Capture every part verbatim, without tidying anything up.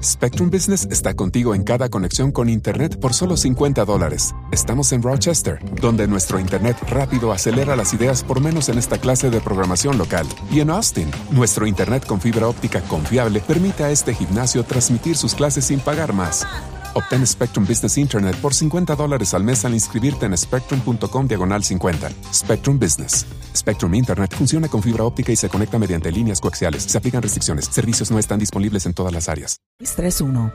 Spectrum Business está contigo en cada conexión con Internet por solo cincuenta dólares. Estamos en Rochester, donde nuestro Internet rápido acelera las ideas por menos en esta clase de programación local. Y en Austin, nuestro Internet con fibra óptica confiable permite a este gimnasio transmitir sus clases sin pagar más. Obtén Spectrum Business Internet por cincuenta dólares al mes al inscribirte en spectrum.com diagonal cincuenta. Spectrum Business. Spectrum Internet funciona con fibra óptica y se conecta mediante líneas coaxiales. Se aplican restricciones. Servicios no están disponibles en todas las áreas. tres uno.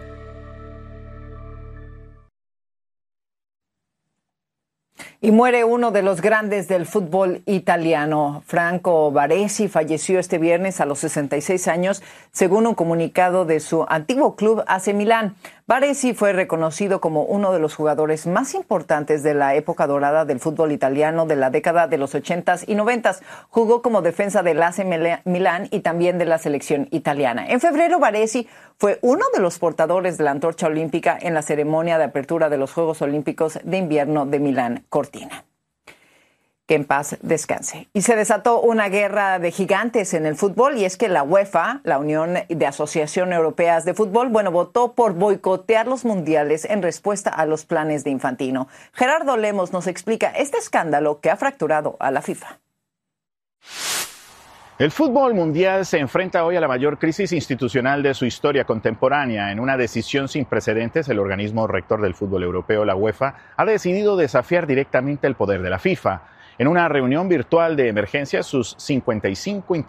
Y muere uno de los grandes del fútbol italiano. Franco Baresi falleció este viernes a los sesenta y seis años, según un comunicado de su antiguo club A C Milán. Baresi fue reconocido como uno de los jugadores más importantes de la época dorada del fútbol italiano de la década de los ochentas y noventas. Jugó como defensa del A C Milán y también de la selección italiana. En febrero, Baresi fue uno de los portadores de la antorcha olímpica en la ceremonia de apertura de los Juegos Olímpicos de Invierno de Milán Cortina. Que en paz descanse. Y se desató una guerra de gigantes en el fútbol, y es que la UEFA, la Unión de Asociaciones Europeas de Fútbol, bueno, votó por boicotear los mundiales en respuesta a los planes de Infantino. Gerardo Lemos nos explica este escándalo que ha fracturado a la FIFA. El fútbol mundial se enfrenta hoy a la mayor crisis institucional de su historia contemporánea. En una decisión sin precedentes, el organismo rector del fútbol europeo, la UEFA, ha decidido desafiar directamente el poder de la FIFA. En una reunión virtual de emergencia, sus cincuenta y cinco